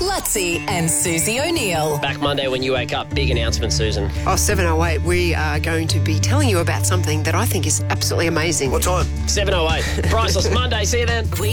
Lutzi and Susie O'Neill. Back Monday when you wake up. Big announcement, Susan. 7:08, we are going to be telling you about something that I think is absolutely amazing. What time? 7:08. Priceless Monday. See you then.